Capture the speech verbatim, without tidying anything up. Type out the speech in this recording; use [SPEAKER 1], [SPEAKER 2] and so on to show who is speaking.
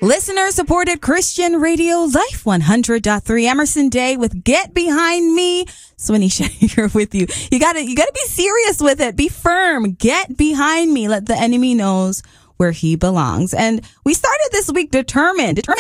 [SPEAKER 1] Listener supported Christian Radio Life one hundred point three Emerson Day with Get Behind Me. Swinny Shay here with you. You gotta, you gotta be serious with it. Be firm. Get behind me. Let the enemy knows where he belongs. And we started this week determined. determined